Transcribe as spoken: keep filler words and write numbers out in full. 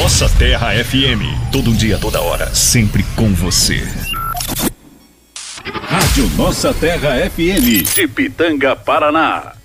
Nossa Terra F M. Todo dia, toda hora, sempre com você. Rádio Nossa Terra F M, de Pitanga, Paraná.